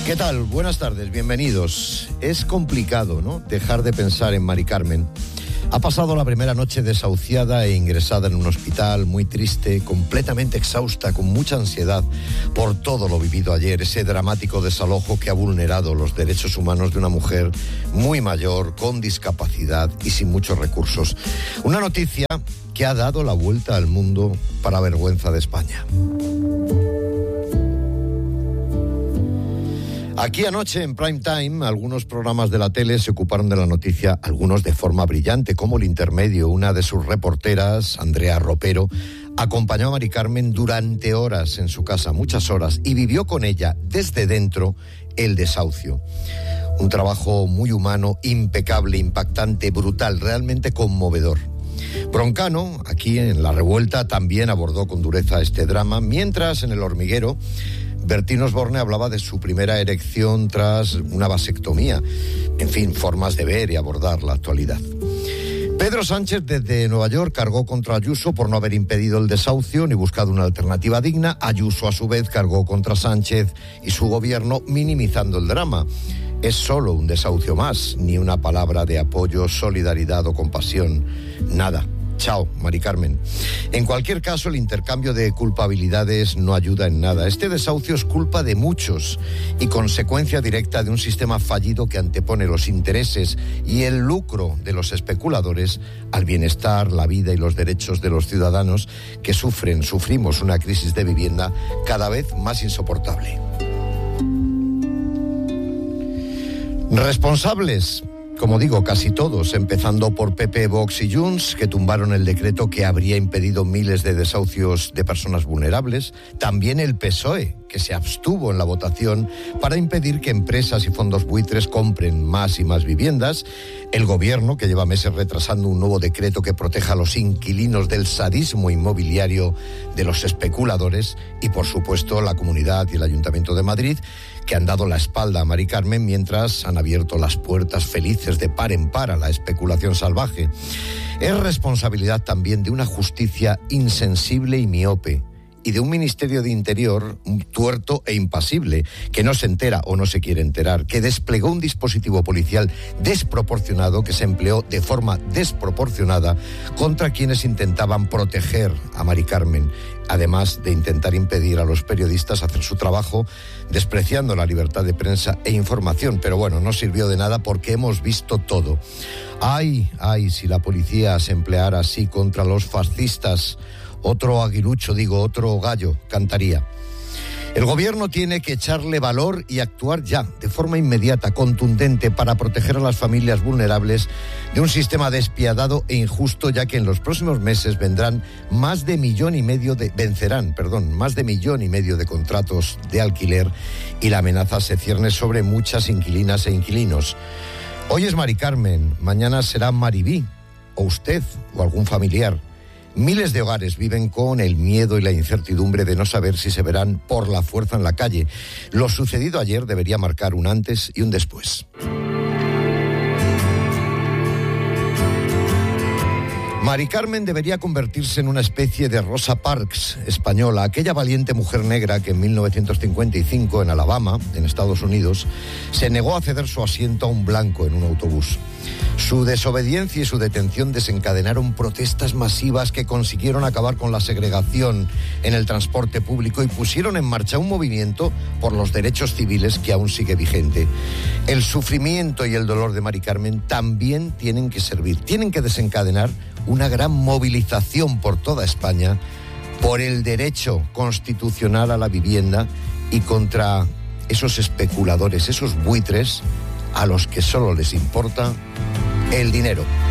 ¿Qué tal? Buenas tardes, bienvenidos. Es complicado, ¿no?, dejar de pensar en Mari Carmen. Ha pasado la primera noche desahuciada e ingresada en un hospital, muy triste, completamente exhausta, con mucha ansiedad por todo lo vivido ayer, ese dramático desalojo que ha vulnerado los derechos humanos de una mujer muy mayor, con discapacidad y sin muchos recursos. Una noticia que ha dado la vuelta al mundo para vergüenza de España. Aquí anoche, en prime time, algunos programas de la tele se ocuparon de la noticia, algunos de forma brillante, como El Intermedio. Una de sus reporteras, Andrea Ropero, acompañó a Mari Carmen durante horas en su casa, muchas horas, y vivió con ella, desde dentro, el desahucio. Un trabajo muy humano, impecable, impactante, brutal, realmente conmovedor. Broncano, aquí en La Revuelta, también abordó con dureza este drama, mientras en El Hormiguero Bertín Osborne hablaba de su primera erección tras una vasectomía. En fin, formas de ver y abordar la actualidad. Pedro Sánchez, desde Nueva York, cargó contra Ayuso por no haber impedido el desahucio ni buscado una alternativa digna. Ayuso, a su vez, cargó contra Sánchez y su gobierno, minimizando el drama. Es solo un desahucio más, ni una palabra de apoyo, solidaridad o compasión. Nada. Chao, Mari Carmen. En cualquier caso, el intercambio de culpabilidades no ayuda en nada. Este desahucio es culpa de muchos y consecuencia directa de un sistema fallido que antepone los intereses y el lucro de los especuladores al bienestar, la vida y los derechos de los ciudadanos que sufrimos una crisis de vivienda cada vez más insoportable. Responsables, como digo, casi todos, empezando por PP, Vox y Junts, que tumbaron el decreto que habría impedido miles de desahucios de personas vulnerables. También el PSOE, que se abstuvo en la votación para impedir que empresas y fondos buitres compren más y más viviendas. El gobierno, que lleva meses retrasando un nuevo decreto que proteja a los inquilinos del sadismo inmobiliario de los especuladores. Y, por supuesto, la Comunidad y el Ayuntamiento de Madrid, que han dado la espalda a Mari Carmen mientras han abierto las puertas felices de par en par a la especulación salvaje. Es responsabilidad también de una justicia insensible y miope, y de un Ministerio de Interior tuerto e impasible, que no se entera o no se quiere enterar, que desplegó un dispositivo policial desproporcionado, que se empleó de forma desproporcionada contra quienes intentaban proteger a Mari Carmen, además de intentar impedir a los periodistas hacer su trabajo, despreciando la libertad de prensa e información. Pero bueno, no sirvió de nada porque hemos visto todo. Ay, si la policía se empleara así contra los fascistas, otro aguilucho, otro gallo cantaría. El gobierno tiene que echarle valor y actuar ya, de forma inmediata, contundente, para proteger a las familias vulnerables de un sistema despiadado e injusto, ya que en los próximos meses vencerán más de 1,5 millones de contratos de alquiler, y la amenaza se cierne sobre muchas inquilinas e inquilinos. Hoy es Mari Carmen, mañana será Maribí, o usted, o algún familiar. Miles de hogares viven con el miedo y la incertidumbre de no saber si se verán por la fuerza en la calle. Lo sucedido ayer debería marcar un antes y un después. Mari Carmen debería convertirse en una especie de Rosa Parks española, aquella valiente mujer negra que en 1955, en Alabama, en Estados Unidos, se negó a ceder su asiento a un blanco en un autobús. Su desobediencia y su detención desencadenaron protestas masivas que consiguieron acabar con la segregación en el transporte público y pusieron en marcha un movimiento por los derechos civiles que aún sigue vigente. El sufrimiento y el dolor de Mari Carmen también tienen que servir, tienen que desencadenar una gran movilización por toda España por el derecho constitucional a la vivienda y contra esos especuladores, esos buitres a los que solo les importa el dinero.